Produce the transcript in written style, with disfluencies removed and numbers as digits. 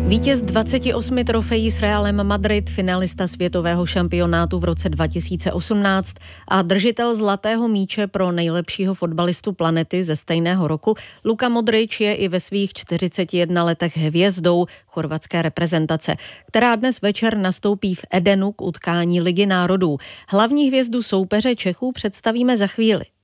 Vítěz 28 trofejí s Realem Madrid, finalista světového šampionátu v roce 2018 a držitel zlatého míče pro nejlepšího fotbalistu planety ze stejného roku, Luka Modrić je i ve svých 41 letech hvězdou chorvatské reprezentace, která dnes večer nastoupí v Edenu k utkání Ligy národů. Hlavní hvězdu soupeře Čechů představíme za chvíli.